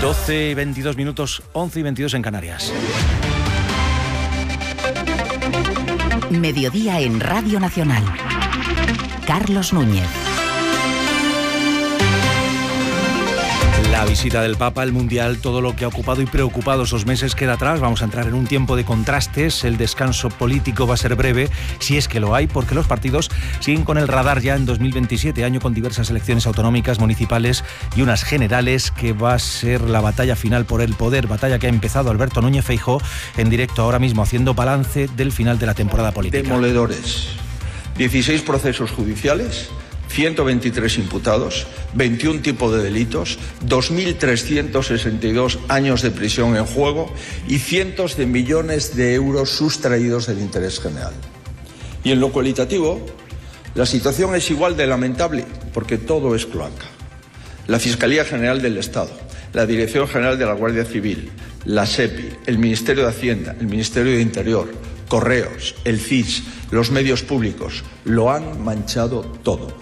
12:22, 11:22 en Canarias. Mediodía en Radio Nacional. Carlos Núñez. La visita del Papa, el Mundial, todo lo que ha ocupado y preocupado esos meses queda atrás. Vamos a entrar en un tiempo de contrastes. El descanso político va a ser breve, si es que lo hay, porque los partidos siguen con el radar ya en 2027, año con diversas elecciones autonómicas, municipales y unas generales, que va a ser la batalla final por el poder, batalla que ha empezado Alberto Núñez Feijóo en directo ahora mismo, haciendo balance del final de la temporada política. Demoledores, 16 procesos judiciales, 123 imputados, 21 tipos de delitos, 2.362 años de prisión en juego y cientos de millones de euros sustraídos del interés general. Y en lo cualitativo, la situación es igual de lamentable, porque todo es cloaca. La Fiscalía General del Estado, la Dirección General de la Guardia Civil, la SEPI, el Ministerio de Hacienda, el Ministerio de Interior, Correos, el CIS, los medios públicos, lo han manchado todo.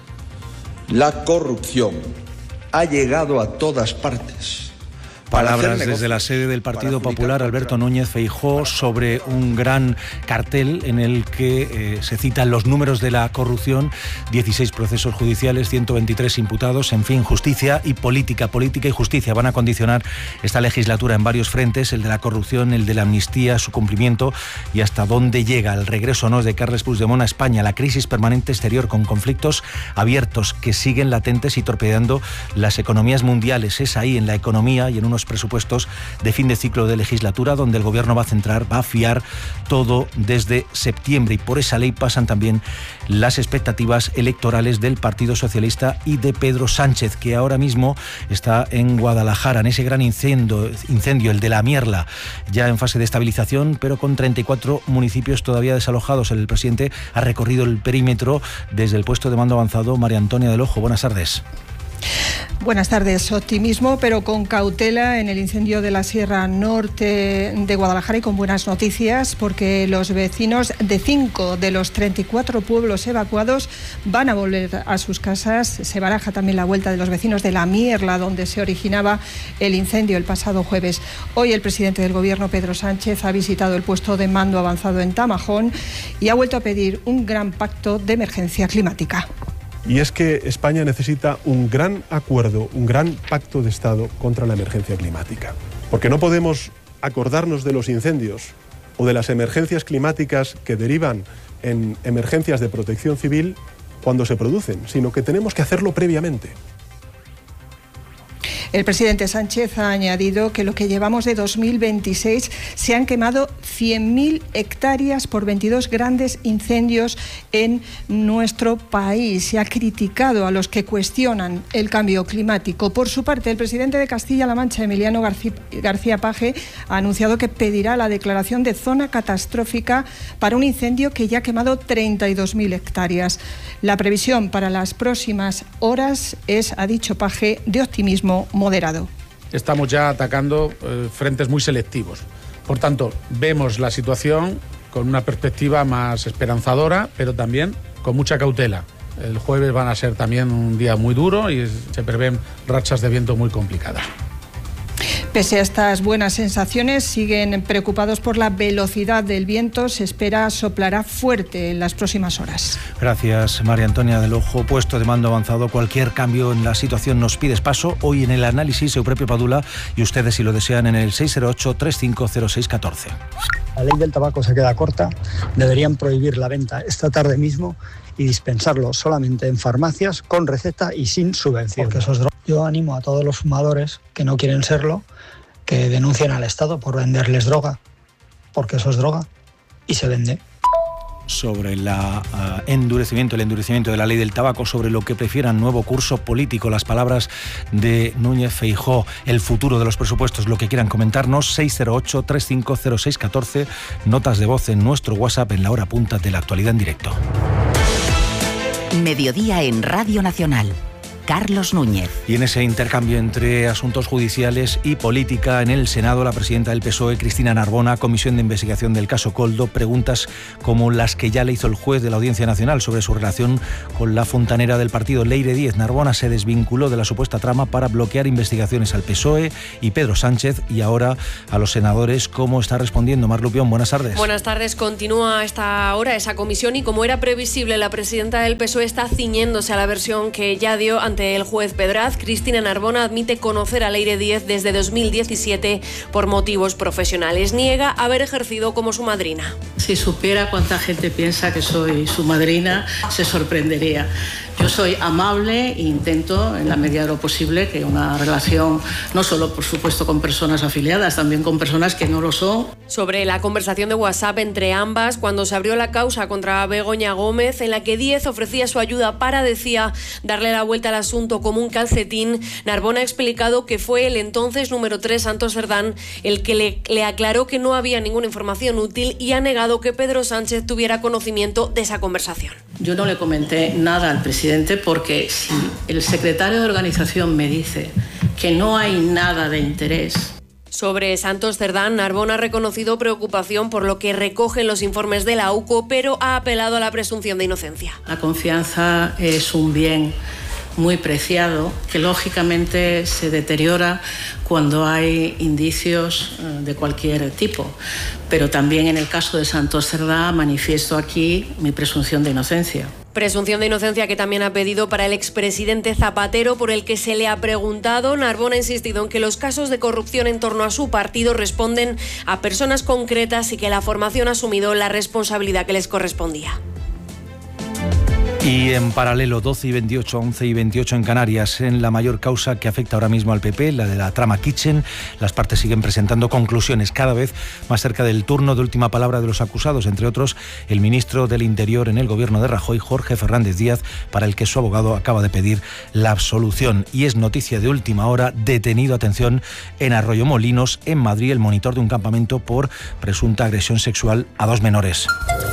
La corrupción ha llegado a todas partes. Palabras desde la sede del Partido Popular, Alberto Núñez Feijóo, sobre un gran cartel en el que se citan los números de la corrupción: 16 procesos judiciales, 123 imputados, en fin, justicia y política. Política y justicia van a condicionar esta legislatura en varios frentes: el de la corrupción, el de la amnistía, su cumplimiento y hasta dónde llega el regreso o no de Carles Puigdemont a España, la crisis permanente exterior con conflictos abiertos que siguen latentes y torpedeando las economías mundiales. Es ahí, en la economía y en unos presupuestos de fin de ciclo de legislatura, donde el Gobierno va a centrar, va a fiar todo desde septiembre, y por esa ley pasan también las expectativas electorales del Partido Socialista y de Pedro Sánchez, que ahora mismo está en Guadalajara, en ese gran incendio, el de la Mierla, ya en fase de estabilización, pero con 34 municipios todavía desalojados. El presidente ha recorrido el perímetro desde el puesto de mando avanzado. María Antonia del Ojo, buenas tardes. Buenas tardes. Optimismo, pero con cautela en el incendio de la Sierra Norte de Guadalajara, y con buenas noticias, porque los vecinos de 5 de los 34 pueblos evacuados van a volver a sus casas. Se baraja también la vuelta de los vecinos de la Mierla, donde se originaba el incendio el pasado jueves. Hoy el presidente del Gobierno, Pedro Sánchez, ha visitado el puesto de mando avanzado en Tamajón y ha vuelto a pedir un gran pacto de emergencia climática. Y es que España necesita un gran acuerdo, un gran pacto de Estado contra la emergencia climática. Porque no podemos acordarnos de los incendios o de las emergencias climáticas que derivan en emergencias de protección civil cuando se producen, sino que tenemos que hacerlo previamente. El presidente Sánchez ha añadido que lo que llevamos de 2026 se han quemado 100.000 hectáreas por 22 grandes incendios en nuestro país. Se ha criticado a los que cuestionan el cambio climático. Por su parte, el presidente de Castilla-La Mancha, Emiliano García Paje, ha anunciado que pedirá la declaración de zona catastrófica para un incendio que ya ha quemado 32.000 hectáreas. La previsión para las próximas horas es, ha dicho Paje, de optimismo moderado. Estamos ya atacando frentes muy selectivos. Por tanto, vemos la situación con una perspectiva más esperanzadora, pero también con mucha cautela. El jueves van a ser también un día muy duro y se prevén rachas de viento muy complicadas. Pese a estas buenas sensaciones, siguen preocupados por la velocidad del viento. Se espera soplará fuerte en las próximas horas. Gracias, María Antonia del Ojo. Puesto de mando avanzado. Cualquier cambio en la situación nos pides paso. Hoy en el análisis, Eupropio Padula, y ustedes, si lo desean, en el 608-350614. La ley del tabaco se queda corta. Deberían prohibir la venta esta tarde mismo y dispensarlo solamente en farmacias con receta y sin subvención. Porque eso es droga. Yo animo a todos los fumadores que no quieren serlo, que denuncien al Estado por venderles droga, porque eso es droga y se vende. Sobre el endurecimiento de la ley del tabaco, sobre lo que prefieran, nuevo curso político, las palabras de Núñez Feijóo, el futuro de los presupuestos, lo que quieran comentarnos, 608-350614, notas de voz en nuestro WhatsApp en la hora punta de la actualidad en directo. Mediodía en Radio Nacional. Carlos Núñez. Y en ese intercambio entre asuntos judiciales y política, en el Senado, la presidenta del PSOE, Cristina Narbona, comisión de investigación del caso Koldo, preguntas como las que ya le hizo el juez de la Audiencia Nacional sobre su relación con la fontanera del partido Leire Díez. Narbona se desvinculó de la supuesta trama para bloquear investigaciones al PSOE y Pedro Sánchez, y ahora a los senadores. ¿Cómo está respondiendo Mar Lupión? Buenas tardes. Buenas tardes. Continúa a esta hora esa comisión y, como era previsible, la presidenta del PSOE está ciñéndose a la versión que ya dio ante el juez Pedraz. Cristina Narbona admite conocer a Leire Díez desde 2017 por motivos profesionales. Niega haber ejercido como su madrina. Si supiera cuánta gente piensa que soy su madrina, se sorprendería. Yo soy amable e intento, en la medida de lo posible, que una relación, no solo, por supuesto, con personas afiliadas, también con personas que no lo son. Sobre la conversación de WhatsApp entre ambas, cuando se abrió la causa contra Begoña Gómez, en la que Díez ofrecía su ayuda para, decía, darle la vuelta al asunto como un calcetín, Narbona ha explicado que fue el entonces número 3, Santos Cerdán, el que le aclaró que no había ninguna información útil, y ha negado que Pedro Sánchez tuviera conocimiento de esa conversación. Yo no le comenté nada al presidente, porque si el secretario de organización me dice que no hay nada de interés. Sobre Santos Cerdán, Narbona ha reconocido preocupación por lo que recogen los informes de la AUCO, pero ha apelado a la presunción de inocencia. La confianza es un bien muy preciado que lógicamente se deteriora cuando hay indicios de cualquier tipo. Pero también en el caso de Santos Cerdán manifiesto aquí mi presunción de inocencia. Presunción de inocencia que también ha pedido para el expresidente Zapatero, por el que se le ha preguntado. Narbona ha insistido en que los casos de corrupción en torno a su partido responden a personas concretas y que la formación ha asumido la responsabilidad que les correspondía. Y en paralelo, 12 y 28, 11 y 28 en Canarias, en la mayor causa que afecta ahora mismo al PP, la de la trama Kitchen, las partes siguen presentando conclusiones cada vez más cerca del turno de última palabra de los acusados, entre otros el ministro del Interior en el gobierno de Rajoy, Jorge Fernández Díaz, para el que su abogado acaba de pedir la absolución. Y es noticia de última hora, detenido, atención, en Arroyomolinos, en Madrid, el monitor de un campamento por presunta agresión sexual a 2 menores.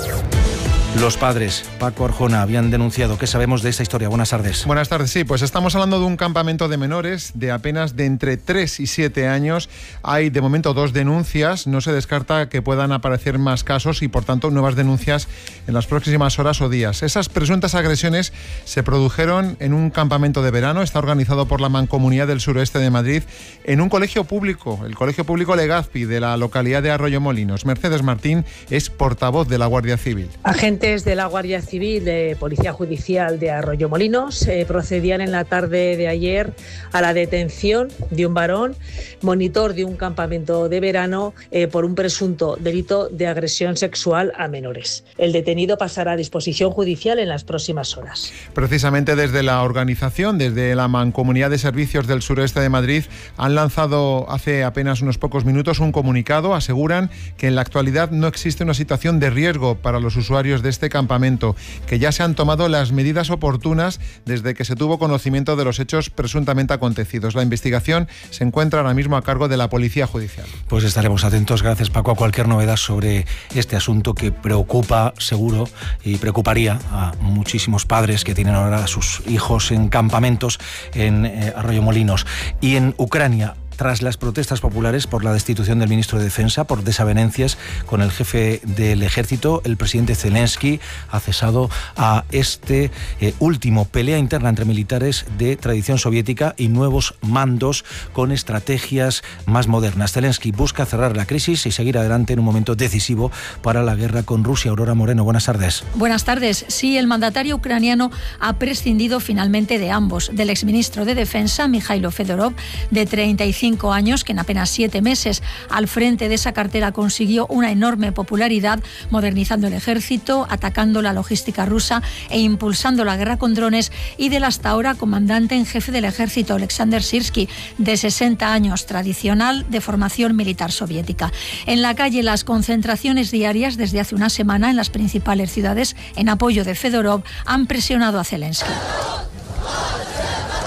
Los padres, Paco Arjona, habían denunciado. ¿Qué sabemos de esta historia? Buenas tardes. Buenas tardes, sí, pues estamos hablando de un campamento de menores de apenas de entre 3 y 7 años. Hay de momento 2 denuncias, no se descarta que puedan aparecer más casos y por tanto nuevas denuncias en las próximas horas o días. Esas presuntas agresiones se produjeron en un campamento de verano, está organizado por la Mancomunidad del Suroeste de Madrid, en un colegio público, el Colegio Público Legazpi de la localidad de Arroyomolinos. Mercedes Martín es portavoz de la Guardia Civil. Agentes de la Guardia Civil de Policía Judicial de Arroyomolinos procedían en la tarde de ayer a la detención de un varón, monitor de un campamento de verano, por un presunto delito de agresión sexual a menores. El detenido pasará a disposición judicial en las próximas horas. Precisamente desde la organización, desde la Mancomunidad de Servicios del Sureste de Madrid, han lanzado hace apenas unos pocos minutos un comunicado. Aseguran que en la actualidad no existe una situación de riesgo para los usuarios de este campamento, que ya se han tomado las medidas oportunas desde que se tuvo conocimiento de los hechos presuntamente acontecidos. La investigación se encuentra ahora mismo a cargo de la Policía Judicial. Pues estaremos atentos, gracias Paco, a cualquier novedad sobre este asunto que preocupa seguro y preocuparía a muchísimos padres que tienen ahora a sus hijos en campamentos en Arroyomolinos. Y en Ucrania, tras las protestas populares por la destitución del ministro de Defensa por desavenencias con el jefe del ejército, el presidente Zelensky ha cesado a este último. Pelea interna entre militares de tradición soviética y nuevos mandos con estrategias más modernas. Zelensky busca cerrar la crisis y seguir adelante en un momento decisivo para la guerra con Rusia. Aurora Moreno, buenas tardes. Buenas tardes. Sí, el mandatario ucraniano ha prescindido finalmente de ambos, del exministro de Defensa, Mikhailo Fedorov, de 35 años, que en apenas 7 meses al frente de esa cartera consiguió una enorme popularidad, modernizando el ejército, atacando la logística rusa e impulsando la guerra con drones, y del hasta ahora comandante en jefe del ejército, Alexander Sirsky, de 60 años, tradicional, de formación militar soviética. En la calle, las concentraciones diarias desde hace una semana en las principales ciudades en apoyo de Fedorov han presionado a Zelensky.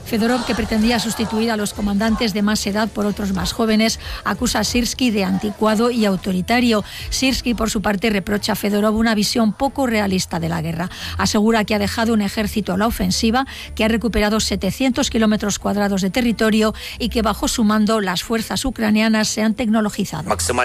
Fedorov, que pretendía sustituir a los comandantes de más edad por otros más jóvenes, acusa a Syrskyi de anticuado y autoritario. Syrskyi, por su parte, reprocha a Fedorov una visión poco realista de la guerra. Asegura que ha dejado un ejército a la ofensiva, que ha recuperado 700 kilómetros cuadrados de territorio y que bajo su mando las fuerzas ucranianas se han tecnologizado.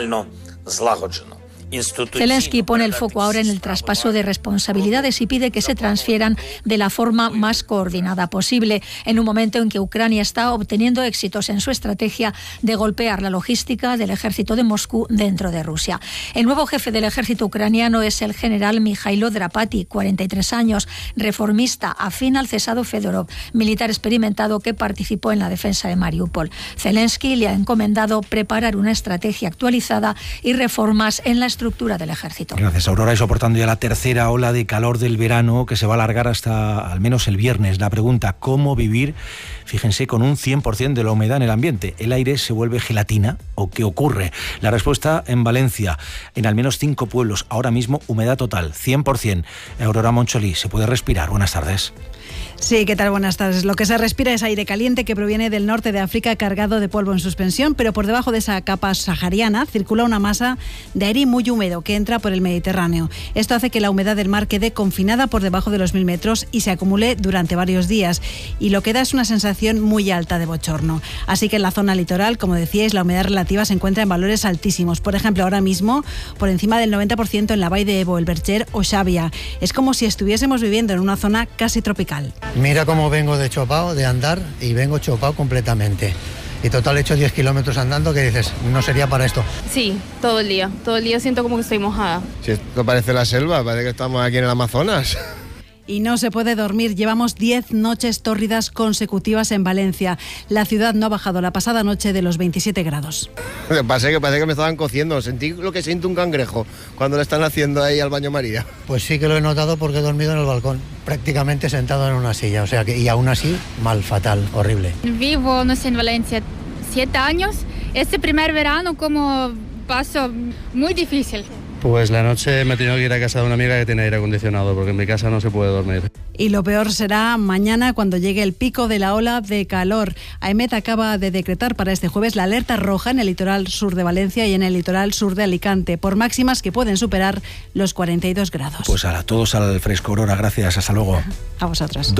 Zelensky pone el foco ahora en el traspaso de responsabilidades y pide que se transfieran de la forma más coordinada posible, en un momento en que Ucrania está obteniendo éxitos en su estrategia de golpear la logística del ejército de Moscú dentro de Rusia. El nuevo jefe del ejército ucraniano es el general Mijailo Drapati, 43 años, reformista, afín al cesado Fedorov, militar experimentado que participó en la defensa de Mariupol. Zelensky le ha encomendado preparar una estrategia actualizada y reformas en la estructura del ejército. Gracias, Aurora. Y soportando ya la tercera ola de calor del verano, que se va a alargar hasta al menos el viernes. La pregunta: ¿cómo vivir, fíjense, con un 100% de la humedad en el ambiente? ¿El aire se vuelve gelatina o qué ocurre? La respuesta: en Valencia, en al menos 5 pueblos, ahora mismo humedad total, 100%. Aurora Moncholí, ¿se puede respirar? Buenas tardes. Sí, ¿qué tal? Buenas tardes. Lo que se respira es aire caliente que proviene del norte de África cargado de polvo en suspensión, pero por debajo de esa capa sahariana circula una masa de aire muy húmedo que entra por el Mediterráneo. Esto hace que la humedad del mar quede confinada por debajo de los 1000 metros y se acumule durante varios días, y lo que da es una sensación muy alta de bochorno. Así que en la zona litoral, como decíais, la humedad relativa se encuentra en valores altísimos. Por ejemplo, ahora mismo por encima del 90% en la Vall d'Ebo, el Bercher o Xàbia. Es como si estuviésemos viviendo en una zona casi tropical. Mira cómo vengo de chopado, de andar, y vengo chopado completamente. Y total he hecho 10 kilómetros andando, que dices, no sería para esto. Sí, todo el día siento como que estoy mojada. Si esto parece la selva, parece que estamos aquí en el Amazonas. Y no se puede dormir. Llevamos 10 noches tórridas consecutivas en Valencia. La ciudad no ha bajado la pasada noche de los 27 grados. Parece que me estaban cociendo. Sentí lo que siente un cangrejo cuando le están haciendo ahí al baño María. Pues sí que lo he notado porque he dormido en el balcón, prácticamente sentado en una silla. O sea que, y aún así, mal, fatal, horrible. Vivo, no sé, en Valencia 7 años. Este primer verano como paso muy difícil. Pues la noche me he tenido que ir a casa de una amiga que tiene aire acondicionado, porque en mi casa no se puede dormir. Y lo peor será mañana, cuando llegue el pico de la ola de calor. AEMET acaba de decretar para este jueves la alerta roja en el litoral sur de Valencia y en el litoral sur de Alicante, por máximas que pueden superar los 42 grados. Pues a todos al fresco, Aurora, gracias, hasta luego. A vosotros.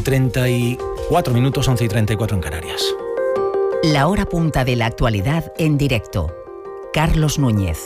12:34 minutos, 11:34 en Canarias. La hora punta de la actualidad en directo. Carlos Núñez.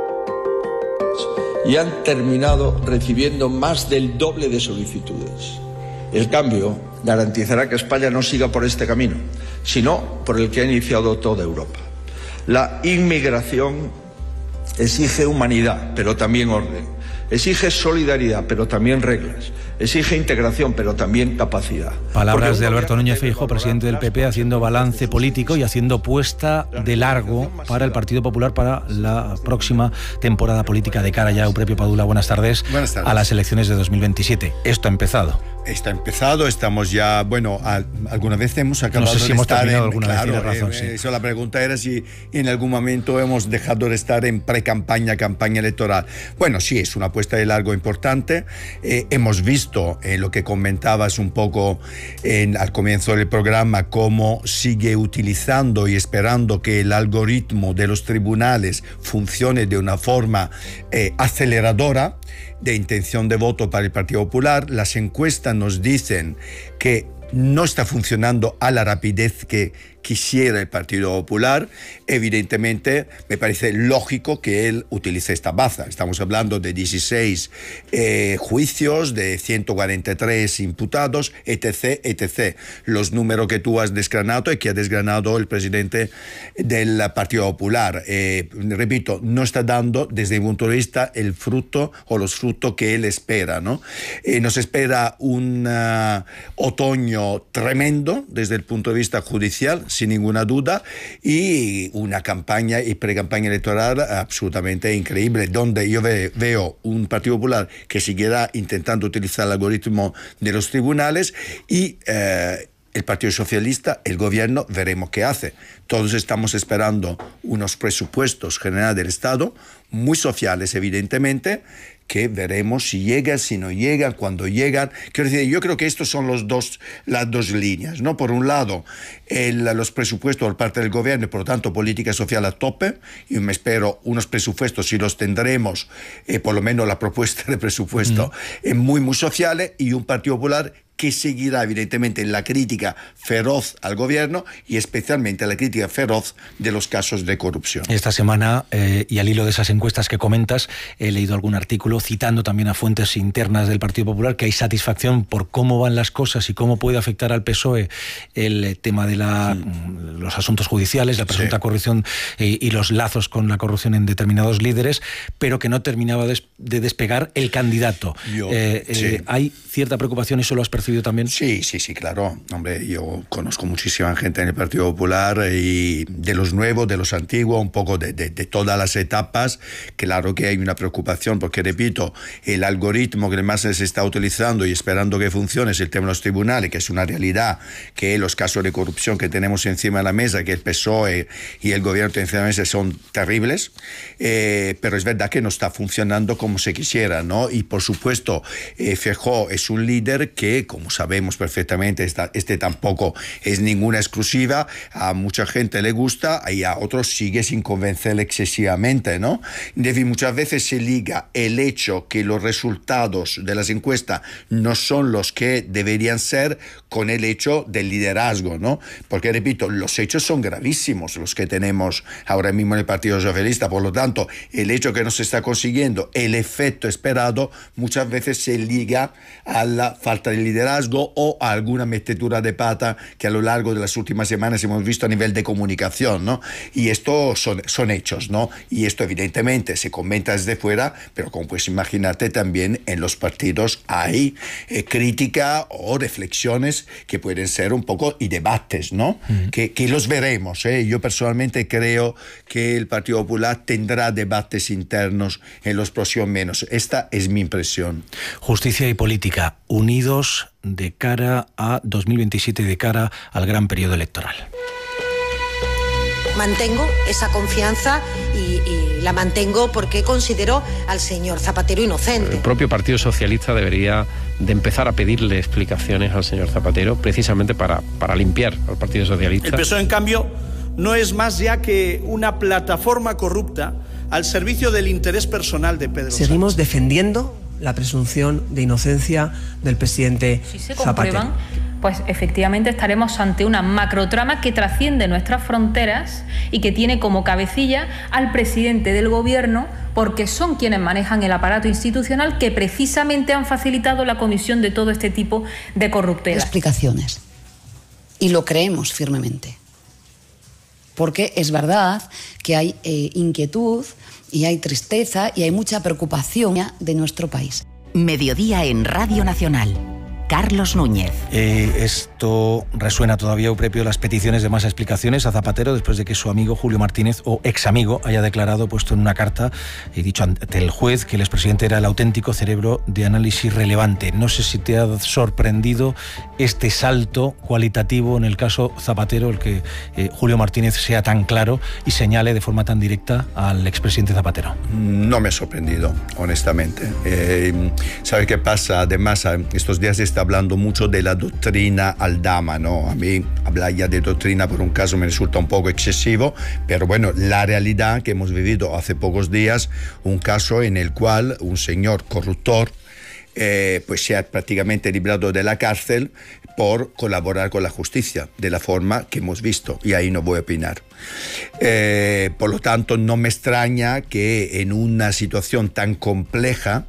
Y han terminado recibiendo más del doble de solicitudes. El cambio garantizará que España no siga por este camino, sino por el que ha iniciado toda Europa. La inmigración exige humanidad, pero también orden. Exige solidaridad, pero también reglas. Exige integración, pero también capacidad. Palabras de Alberto Núñez Feijóo, presidente del PP, haciendo balance político y haciendo puesta de largo para el Partido Popular para la próxima temporada política de cara ya a Eupepio Padula. Buenas tardes. Buenas tardes. A las elecciones de 2027. Esto ha empezado. Está empezado, estamos ya, bueno, alguna vez hemos acabado no sé si de hemos estar terminado en, alguna claro, vez, tiene razón, sí. Eso, la pregunta era si en algún momento hemos dejado de estar en pre-campaña, campaña electoral. Bueno, sí, es una apuesta de largo importante. Hemos visto lo que comentabas un poco al comienzo del programa, cómo sigue utilizando y esperando que el algoritmo de los tribunales funcione de una forma aceleradora de intención de voto para el Partido Popular. Las encuestas nos dicen que no está funcionando a la rapidez que quisiera el Partido Popular. Evidentemente, me parece lógico que él utilice esta baza. Estamos hablando de 16 juicios, de 143 imputados, etc., etc. Los números que tú has desgranado y que ha desgranado el presidente del Partido Popular. Repito, no está dando, desde mi punto de vista, el fruto o los frutos que él espera, ¿no? Nos espera un otoño tremendo desde el punto de vista judicial, sin ninguna duda, y una campaña y pre-campaña electoral absolutamente increíble, donde yo veo un Partido Popular que seguirá intentando utilizar el algoritmo de los tribunales y el Partido Socialista, el gobierno, veremos qué hace. Todos estamos esperando unos presupuestos generales del Estado, muy sociales evidentemente, que veremos si llegan, si no llegan, cuándo llegan. Quiero decir, yo creo que estos son las dos líneas, ¿no? Por un lado, los presupuestos por parte del gobierno y por lo tanto política social a tope. Yo me espero unos presupuestos, si los tendremos, por lo menos la propuesta de presupuesto, muy, muy sociales, y un Partido Popular que seguirá evidentemente en la crítica feroz al gobierno y especialmente la crítica feroz de los casos de corrupción. Esta semana, y al hilo de esas encuestas que comentas, he leído algún artículo citando también a fuentes internas del Partido Popular que hay satisfacción por cómo van las cosas y cómo puede afectar al PSOE el tema de los asuntos judiciales, la presunta corrupción y los lazos con la corrupción en determinados líderes, pero que no terminaba de despegar el candidato. ¿Hay cierta preocupación y eso lo has percibido también? Sí, claro. Hombre, yo conozco muchísima gente en el Partido Popular, y de los nuevos, de los antiguos, un poco de todas las etapas. Claro que hay una preocupación porque, repito, el algoritmo que más se está utilizando y esperando que funcione es el tema de los tribunales, que es una realidad, que los casos de corrupción que tenemos encima de la mesa, que el PSOE y el gobierno tienen encima de la mesa, son terribles, pero es verdad que no está funcionando como se quisiera, ¿no? Y por supuesto, Feijóo es un líder que, como sabemos perfectamente, este tampoco es ninguna exclusiva. A mucha gente le gusta y a otros sigue sin convencer excesivamente, ¿no? Muchas veces se liga el hecho que los resultados de las encuestas no son los que deberían ser con el hecho del liderazgo, ¿no? Porque, repito, los hechos son gravísimos los que tenemos ahora mismo en el Partido Socialista. Por lo tanto, el hecho que no se está consiguiendo el efecto esperado muchas veces se liga a la falta de liderazgo o a alguna metedura de pata que a lo largo de las últimas semanas hemos visto a nivel de comunicación, ¿no? Y esto son hechos, ¿no? Y esto evidentemente se comenta desde fuera, pero como puedes imaginarte, también en los partidos hay crítica o reflexiones que pueden ser un poco, y debates, ¿no? Que los veremos, ¿eh? Yo personalmente creo que el Partido Popular tendrá debates internos en los próximos meses. Esta es mi impresión. Justicia y política, unidos de cara a 2027 y de cara al gran periodo electoral. Mantengo esa confianza y la mantengo porque considero al señor Zapatero inocente. El propio Partido Socialista debería de empezar a pedirle explicaciones al señor Zapatero precisamente para limpiar al Partido Socialista. El PSOE, en cambio, no es más ya que una plataforma corrupta al servicio del interés personal de Pedro Sánchez. Seguimos defendiendo la presunción de inocencia del presidente Zapatero. Si se comprueban, pues efectivamente estaremos ante una macrotrama que trasciende nuestras fronteras y que tiene como cabecilla al presidente del gobierno, porque son quienes manejan el aparato institucional que precisamente han facilitado la comisión de todo este tipo de corruptelas. Explicaciones. Y lo creemos firmemente. Porque es verdad que hay inquietud y hay tristeza y hay mucha preocupación de nuestro país. Mediodía en Radio Nacional. Carlos Núñez. Esto resuena todavía, Euprepio, las peticiones de más explicaciones a Zapatero después de que su amigo Julio Martínez, o ex amigo, haya declarado, puesto en una carta y dicho ante el juez, que el expresidente era el auténtico cerebro de análisis relevante. No sé si te ha sorprendido este salto cualitativo en el caso Zapatero, el que Julio Martínez sea tan claro y señale de forma tan directa al expresidente Zapatero. No me ha sorprendido, honestamente. ¿Sabe qué pasa? Además, estos días está hablando mucho de la doctrina Aldama, ¿no? A mí hablar ya de doctrina por un caso me resulta un poco excesivo, pero bueno, la realidad que hemos vivido hace pocos días, un caso en el cual un señor corruptor pues se ha prácticamente librado de la cárcel por colaborar con la justicia de la forma que hemos visto, y ahí no voy a opinar. Por lo tanto, no me extraña que en una situación tan compleja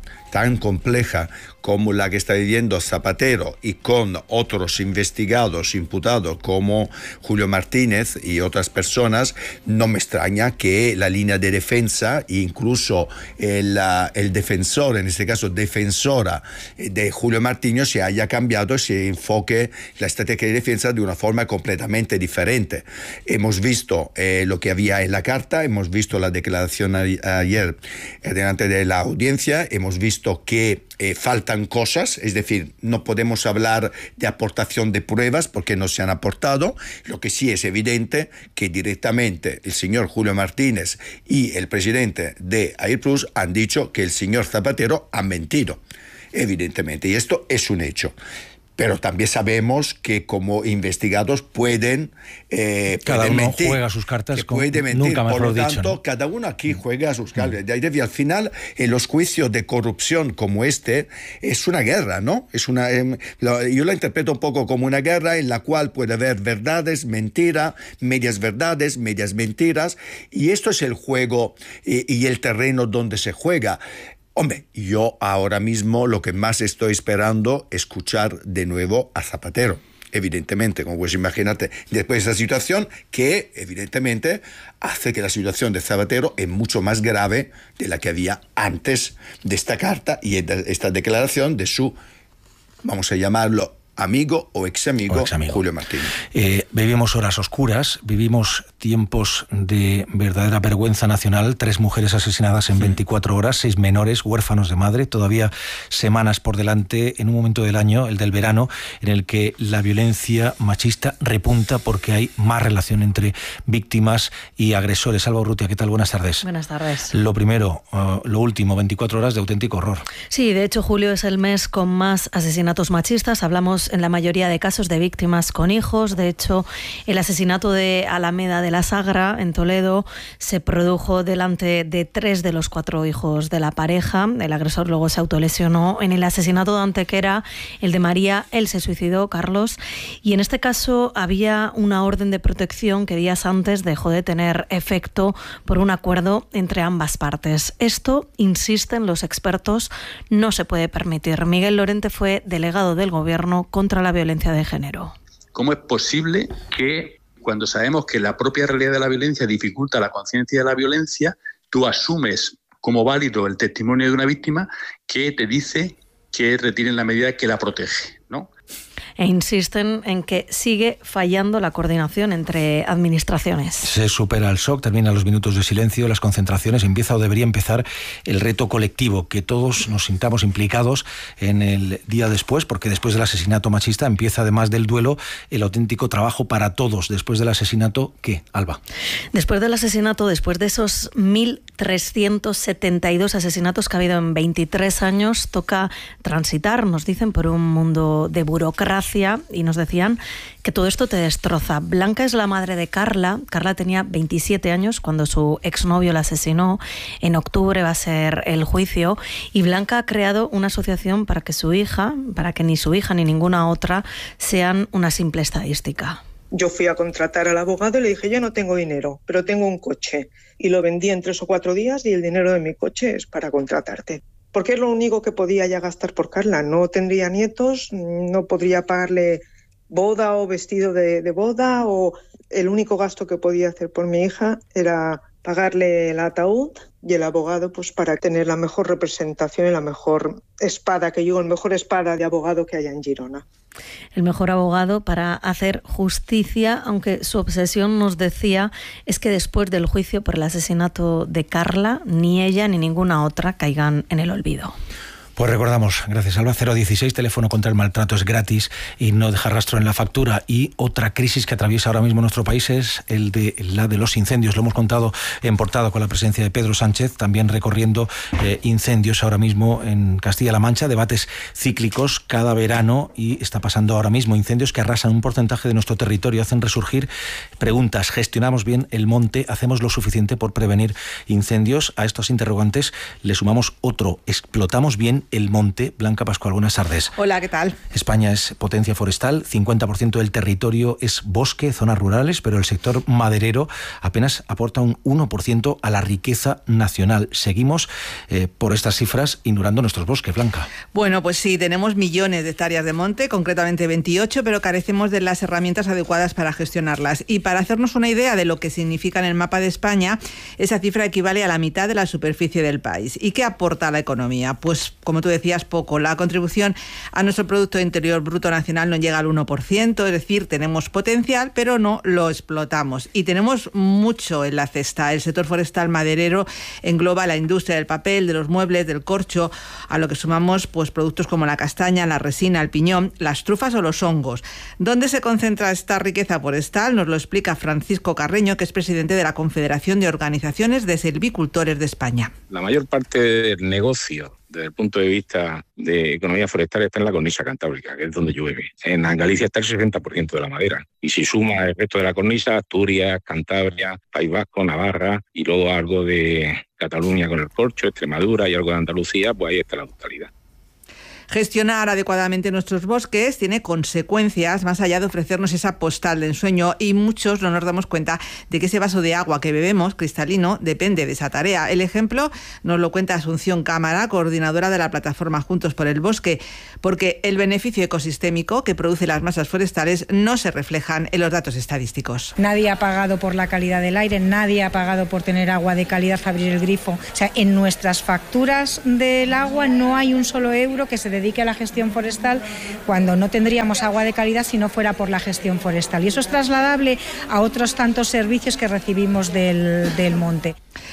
como la que está viviendo Zapatero y con otros investigados, imputados como Julio Martínez y otras personas, no me extraña que la línea de defensa e incluso el defensor, en este caso defensora de Julio Martínez, se haya cambiado y se enfoque la estrategia de defensa de una forma completamente diferente. Hemos visto lo que había en la carta, hemos visto la declaración ayer delante de la audiencia, hemos visto visto que faltan cosas, es decir, no podemos hablar de aportación de pruebas porque no se han aportado. Lo que sí es evidente que directamente el señor Julio Martínez y el presidente de Airplus han dicho que el señor Zapatero ha mentido, evidentemente, y esto es un hecho. Pero también sabemos que como investigados pueden cada uno mentir, juega sus cartas con puede mentir. Nunca mejor Por lo dicho, tanto, ¿no? cada uno aquí juega sus cartas. Y al final, en los juicios de corrupción como este, es una guerra, ¿no? Yo la interpreto un poco como una guerra en la cual puede haber verdades, mentiras, medias verdades, medias mentiras, y esto es el juego y el terreno donde se juega. Hombre, yo ahora mismo lo que más estoy esperando es escuchar de nuevo a Zapatero. Evidentemente, como puedes imaginarte, después de esa situación que evidentemente hace que la situación de Zapatero es mucho más grave de la que había antes de esta carta y de esta declaración de su, vamos a llamarlo, amigo o ex amigo Julio Martínez. Vivimos horas oscuras, vivimos tiempos de verdadera vergüenza nacional, 3 mujeres asesinadas en 24 horas, 6 menores huérfanos de madre, todavía semanas por delante en un momento del año, el del verano, en el que la violencia machista repunta porque hay más relación entre víctimas y agresores. Alba Urrutia, ¿qué tal? Buenas tardes. Buenas tardes. Lo primero, lo último, 24 horas de auténtico horror. Sí, de hecho julio es el mes con más asesinatos machistas, hablamos en la mayoría de casos de víctimas con hijos. De hecho, el asesinato de Alameda de la Sagra, en Toledo, se produjo delante de 3 de los 4 hijos de la pareja. El agresor luego se autolesionó. En el asesinato de Antequera, el de María, él se suicidó, Carlos, y en este caso había una orden de protección que días antes dejó de tener efecto por un acuerdo entre ambas partes. Esto, insisten los expertos, no se puede permitir. Miguel Lorente fue delegado del Gobierno contra la violencia de género. ¿Cómo es posible que cuando sabemos que la propia realidad de la violencia dificulta la conciencia de la violencia, tú asumes como válido el testimonio de una víctima que te dice que retiren la medida que la protege, ¿no? E insisten en que sigue fallando la coordinación entre administraciones. Se supera el shock, terminan los minutos de silencio, las concentraciones, empieza o debería empezar el reto colectivo, que todos nos sintamos implicados en el día después, porque después del asesinato machista empieza, además del duelo, el auténtico trabajo para todos. Después del asesinato, ¿qué, Alba? Después del asesinato, después de esos 1.372 asesinatos que ha habido en 23 años, toca transitar, nos dicen, por un mundo de burocracia, y nos decían que todo esto te destroza. Blanca es la madre de Carla. Carla tenía 27 años cuando su exnovio la asesinó. En octubre va a ser el juicio, y Blanca ha creado una asociación para que ni su hija ni ninguna otra sean una simple estadística. Yo fui a contratar al abogado y le dije, yo no tengo dinero, pero tengo un coche. Y lo vendí en 3 o 4 días y el dinero de mi coche es para contratarte. Porque es lo único que podía ya gastar por Carla. No tendría nietos, no podría pagarle boda o vestido de boda, o el único gasto que podía hacer por mi hija era pagarle el ataúd y el abogado, pues para tener la mejor representación y la mejor espada, que yo, el mejor espada de abogado que haya en Girona. El mejor abogado para hacer justicia, aunque su obsesión, nos decía, es que después del juicio por el asesinato de Carla, ni ella ni ninguna otra caigan en el olvido. Pues recordamos, gracias Alba, 016, teléfono contra el maltrato, es gratis y no deja rastro en la factura. Y otra crisis que atraviesa ahora mismo nuestro país es la de los incendios. Lo hemos contado en portada con la presencia de Pedro Sánchez, también recorriendo incendios ahora mismo en Castilla-La Mancha, debates cíclicos cada verano, y está pasando ahora mismo incendios que arrasan un porcentaje de nuestro territorio, hacen resurgir preguntas. ¿Gestionamos bien el monte? ¿Hacemos lo suficiente por prevenir incendios? A estos interrogantes le sumamos otro: ¿explotamos bien el monte? Blanca Pascual, buenas tardes. Hola, ¿qué tal? España es potencia forestal, 50% del territorio es bosque, zonas rurales, pero el sector maderero apenas aporta un 1% a la riqueza nacional. Seguimos, por estas cifras, ignorando nuestros bosques, Blanca. Bueno, pues sí, tenemos millones de hectáreas de monte, concretamente 28, pero carecemos de las herramientas adecuadas para gestionarlas. Y para hacernos una idea de lo que significa en el mapa de España, esa cifra equivale a la mitad de la superficie del país. ¿Y qué aporta a la economía? Pues, como como tú decías, poco. La contribución a nuestro Producto Interior Bruto Nacional no llega al 1%, es decir, tenemos potencial, pero no lo explotamos. Y tenemos mucho en la cesta. El sector forestal maderero engloba la industria del papel, de los muebles, del corcho, a lo que sumamos pues productos como la castaña, la resina, el piñón, las trufas o los hongos. ¿Dónde se concentra esta riqueza forestal? Nos lo explica Francisco Carreño, que es presidente de la Confederación de Organizaciones de Silvicultores de España. La mayor parte del negocio desde el punto de vista de economía forestal está en la cornisa cantábrica, que es donde llueve. En Galicia está el 60% de la madera. Y si suma el resto de la cornisa, Asturias, Cantabria, País Vasco, Navarra y luego algo de Cataluña con el corcho, Extremadura y algo de Andalucía, pues ahí está la totalidad. Gestionar adecuadamente nuestros bosques tiene consecuencias más allá de ofrecernos esa postal de ensueño, y muchos no nos damos cuenta de que ese vaso de agua que bebemos, cristalino, depende de esa tarea. El ejemplo nos lo cuenta Asunción Cámara, coordinadora de la plataforma Juntos por el Bosque, porque el beneficio ecosistémico que produce las masas forestales no se reflejan en los datos estadísticos. Nadie ha pagado por la calidad del aire, nadie ha pagado por tener agua de calidad, abrir el grifo. O sea, en nuestras facturas del agua no hay un solo euro que se dedique a la gestión forestal, cuando no tendríamos agua de calidad si no fuera por la gestión forestal. Y eso es trasladable a otros tantos servicios que recibimos del monte.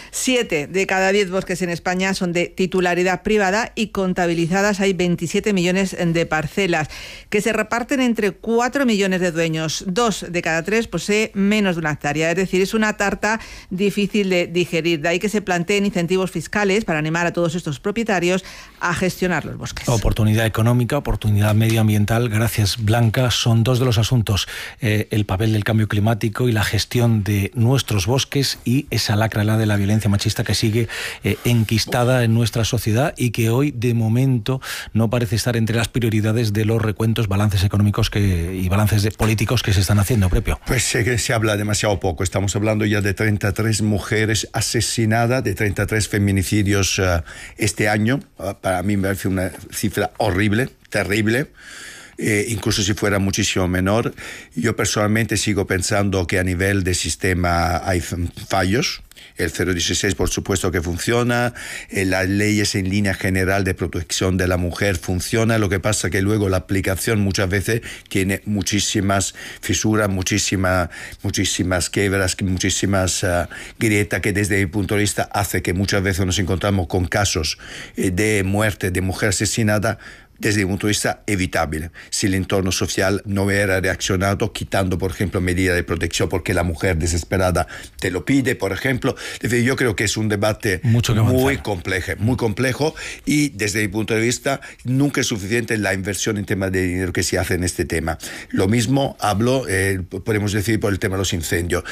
7 de cada 10 bosques en España son de titularidad privada y contabilizadas hay 27 millones de parcelas que se reparten entre 4 millones de dueños. 2 de cada 3 posee menos de una hectárea, es decir, es una tarta difícil de digerir. De ahí que se planteen incentivos fiscales para animar a todos estos propietarios a gestionar los bosques. Oportunidad económica, oportunidad medioambiental. Gracias, Blanca. Son dos de los asuntos, el papel del cambio climático y la gestión de nuestros bosques, y esa lacra, la de la violencia machista, que sigue enquistada en nuestra sociedad y que hoy, de momento, no parece estar entre las prioridades de los recuentos, balances económicos y balances políticos que se están haciendo, Prepio. Pues se habla demasiado poco. Estamos hablando ya de 33 mujeres asesinadas, de 33 feminicidios este año. Para mí me parece una cifra horrible, terrible. Incluso si fuera muchísimo menor. Yo personalmente sigo pensando que a nivel de sistema hay fallos. El 016 por supuesto que funciona, las leyes en línea general de protección de la mujer funciona, lo que pasa que luego la aplicación muchas veces tiene muchísimas fisuras, muchísimas quiebras, muchísimas grietas, que desde mi punto de vista hace que muchas veces nos encontramos con casos de muerte de mujer asesinada desde un punto de vista evitable, si el entorno social no hubiera reaccionado quitando, por ejemplo, medidas de protección porque la mujer desesperada te lo pide, por ejemplo. Yo creo que es un debate muy complejo, y desde mi punto de vista nunca es suficiente la inversión en temas de dinero que se hace en este tema. Lo mismo podemos decir por el tema de los incendios.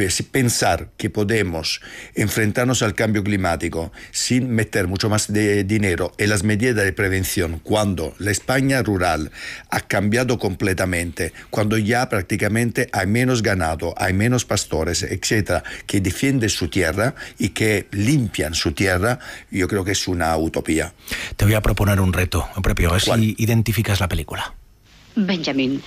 Pensar que podemos enfrentarnos al cambio climático sin meter mucho más de dinero en las medidas de prevención, cuando la España rural ha cambiado completamente, cuando ya prácticamente hay menos ganado, hay menos pastores, etcétera, que defienden su tierra y que limpian su tierra, yo creo que es una utopía. Te voy a proponer un reto, Prepio, a ver si identificas la película. Benjamín.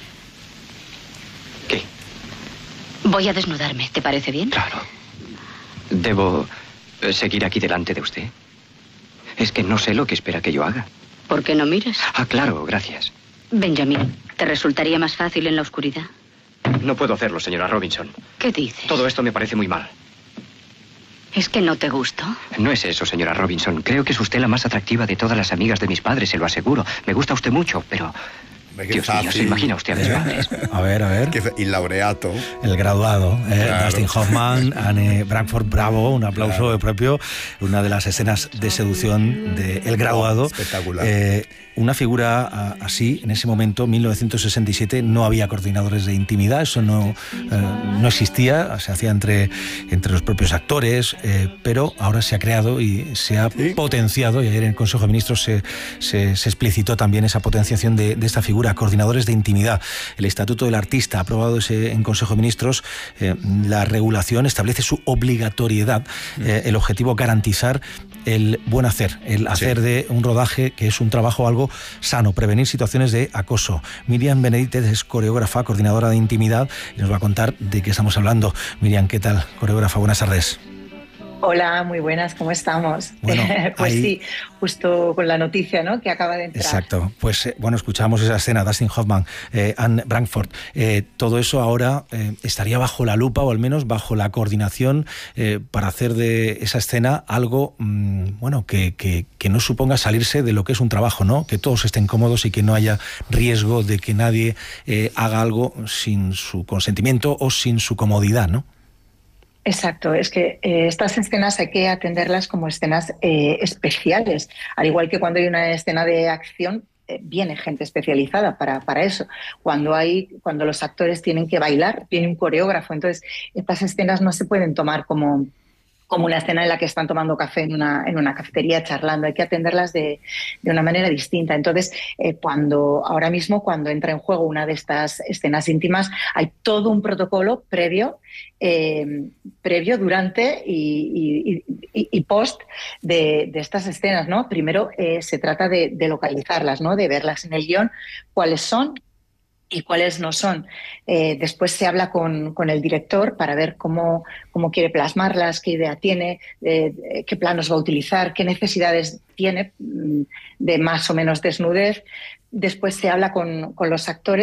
¿Qué? Voy a desnudarme, ¿te parece bien? Claro. ¿Debo seguir aquí delante de usted? Es que no sé lo que espera que yo haga. ¿Por qué no miras? Ah, claro, gracias. Benjamín, ¿te resultaría más fácil en la oscuridad? No puedo hacerlo, señora Robinson. ¿Qué dices? Todo esto me parece muy mal. ¿Es que no te gusto? No es eso, señora Robinson. Creo que es usted la más atractiva de todas las amigas de mis padres, se lo aseguro. Me gusta usted mucho, pero... Dios mío, ¿se imagina usted a mis padres? A ver. El laureato. El graduado. Claro. Dustin Hoffman, Anne Bradford, bravo, un aplauso de Prepio. Una de las escenas de seducción de El graduado. Espectacular. Una figura así, en ese momento, 1967, no había coordinadores de intimidad, eso no existía, se hacía entre los propios actores, pero ahora se ha creado y se ha potenciado, y ayer en el Consejo de Ministros se explicitó también esa potenciación de esta figura, coordinadores de intimidad. El Estatuto del Artista ha aprobado en Consejo de Ministros, la regulación establece su obligatoriedad, el objetivo garantizar el buen hacer, el hacer de un rodaje que es un trabajo algo sano, prevenir situaciones de acoso. Miriam Benedítez es coreógrafa, coordinadora de intimidad, y nos va a contar de qué estamos hablando. Miriam, ¿qué tal? Coreógrafa, buenas tardes. Hola, muy buenas, ¿cómo estamos? Bueno, pues ahí... sí, justo con la noticia, ¿no?, que acaba de entrar. Exacto, pues bueno, escuchamos esa escena, Dustin Hoffman, Anne Brankford, todo eso ahora estaría bajo la lupa, o al menos bajo la coordinación, para hacer de esa escena algo, bueno, que no suponga salirse de lo que es un trabajo, ¿no? Que todos estén cómodos y que no haya riesgo de que nadie haga algo sin su consentimiento o sin su comodidad, ¿no? Exacto, es que estas escenas hay que atenderlas como escenas especiales, al igual que cuando hay una escena de acción, viene gente especializada para eso. Cuando los actores tienen que bailar, viene un coreógrafo. Entonces, estas escenas no se pueden tomar como una escena en la que están tomando café en una cafetería charlando. Hay que atenderlas de una manera distinta. Entonces, ahora mismo, cuando entra en juego una de estas escenas íntimas, hay todo un protocolo previo, durante y post de estas escenas, ¿no? Primero se trata de localizarlas, ¿no?, de verlas en el guión, cuáles son y cuáles no son. Después se habla con el director para ver cómo quiere plasmarlas, qué idea tiene, qué planos va a utilizar, qué necesidades tiene de más o menos desnudez. Después se habla con los actores